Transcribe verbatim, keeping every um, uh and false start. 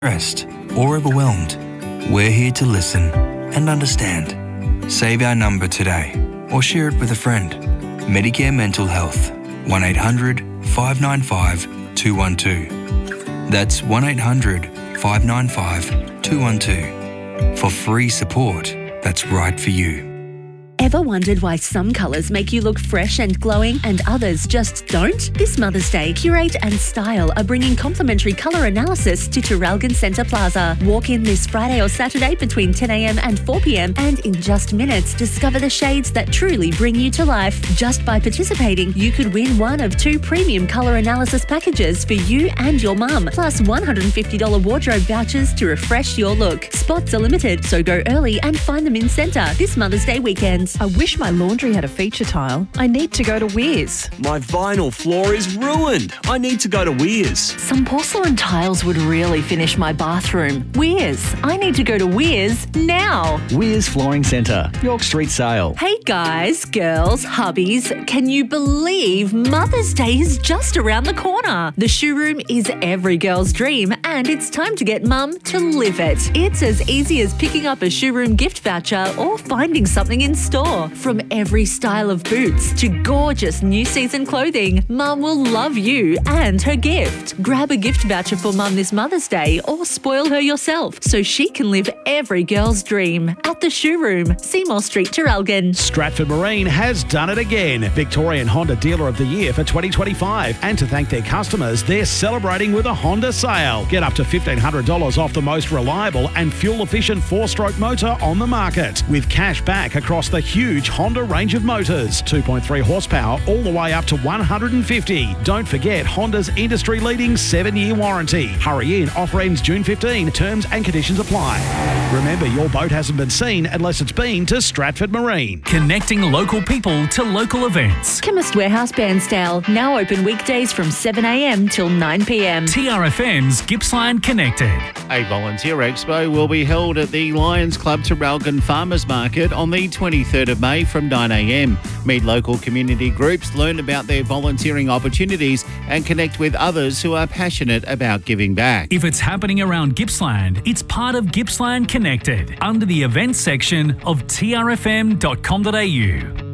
stressed or overwhelmed, we're here to listen and understand. Save our number today or share it with a friend. Medicare Mental Health, one eight hundred five nine five two one two. That's one eight hundred five nine five two one two for free support that's right for you. Ever wondered why some colours make you look fresh and glowing and others just don't? This Mother's Day, Curate and Style are bringing complimentary colour analysis to Traralgon Centre Plaza. Walk in this Friday or Saturday between ten a m and four p m and in just minutes, discover the shades that truly bring you to life. Just by participating, you could win one of two premium colour analysis packages for you and your mum, plus one hundred fifty dollars wardrobe vouchers to refresh your look. Spots are limited, so go early and find them in centre this Mother's Day weekend. I wish my laundry had a feature tile. I need to go to Weirs. My vinyl floor is ruined. I need to go to Weirs. Some porcelain tiles would really finish my bathroom. Weirs. I need to go to Weirs now. Weirs Flooring Centre, York Street Sale. Hey guys, girls, hubbies, can you believe Mother's Day is just around the corner? The Shoe Room is every girl's dream and it's time to get mum to live it. It's as easy as picking up a Shoe Room gift voucher or finding something in store. From every style of boots to gorgeous new season clothing, Mum will love you and her gift. Grab a gift voucher for Mum this Mother's Day or spoil her yourself so she can live every girl's dream at the Shoe Room, Seymour Street, Traralgon. Stratford Marine has done it again. Victorian Honda Dealer of the Year for twenty twenty-five. And to thank their customers, they're celebrating with a Honda sale. Get up to fifteen hundred dollars off the most reliable and fuel-efficient four-stroke motor on the market, with cash back across the huge Honda range of motors. two point three horsepower all the way up to one hundred fifty. Don't forget Honda's industry-leading seven-year warranty. Hurry in, offer ends June fifteenth. Terms and conditions apply. Remember, your boat hasn't been seen unless it's been to Stratford Marine. Connecting local people to local events. Chemist Warehouse Bairnsdale, now open weekdays from seven a m till nine p m. T R F M's Gippsland Connected. A volunteer expo will be held at the Lions Club Traralgon Farmers Market on the twenty-third of May from nine a m. Meet local community groups, learn about their volunteering opportunities and connect with others who are passionate about giving back. If it's happening around Gippsland, it's part of Gippsland Connected under the events section of T R F M dot com dot a u.